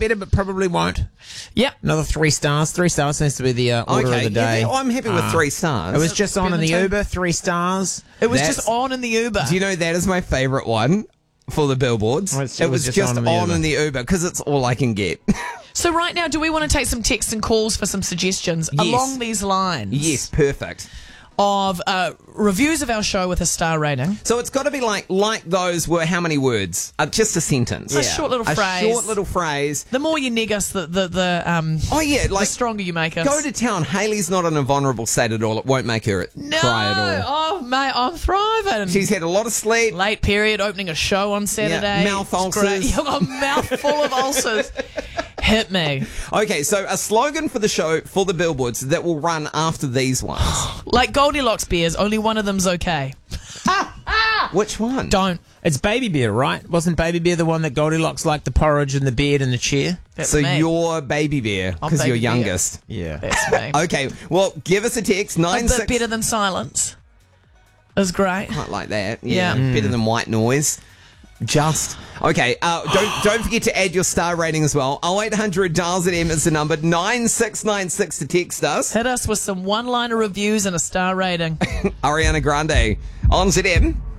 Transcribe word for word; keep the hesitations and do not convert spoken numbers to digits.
better, but probably won't. Yep. Another three stars. Three stars seems to be the uh, order Okay, of the day. yeah, I'm happy with Uh, three stars. It was just on in the Better than Uber, three stars. It was That's- just on in the Uber. Do you know that is my favourite one for the billboards? Oh, it's- it was just, on, in the in the Uber because it's all I can get. So right now, do we want to take some texts and calls for some suggestions Yes. along these lines? Yes, perfect. Of uh, reviews of our show with a star rating. So it's got to be like like those were how many words? Uh, just a sentence. A short little a phrase. short little phrase. The more you neg us, the the, the um Oh yeah, the like stronger you make us. go to town. Haley's not in a vulnerable state at all. It won't make her no, cry at all. oh mate, I'm thriving. She's had a lot of sleep. Late period, opening a show on Saturday. Yeah, mouth It's ulcers. great. You've got a mouth full of ulcers. Hit me. Okay, so a slogan for the show for the billboards that will run after these ones. Like Goldilocks beers, only one of them's okay. Which one? Don't. It's Baby Bear, right? Wasn't Baby Bear the one that Goldilocks liked the porridge and the beard and the chair? That's So me. you're Baby Bear I'm because you're Baby Bear. youngest. Yeah. That's me. Okay, well, give us a text A nine bit six. better than silence. Is great. Quite like that. Yeah, Yeah. better than white noise. Just okay. Uh, don't don't forget to add your star rating as well. Oh eight hundred dials at M is the number. Nine six nine six to text us. Hit us with some one-liner reviews and a star rating. Ariana Grande on Z M.